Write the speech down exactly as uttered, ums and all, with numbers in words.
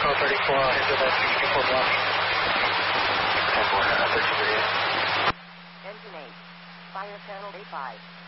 Echo thirty-four, I'll hit the left before blocking. ten four, uh, thirteen video. Engine eight. Fire channel A five.